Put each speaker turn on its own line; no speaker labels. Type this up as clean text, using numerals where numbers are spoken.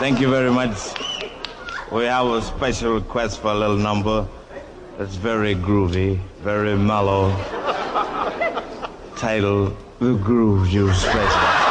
Thank you very much. We have a special request for a little number that's very groovy, very mellow, titled The Groove You Special.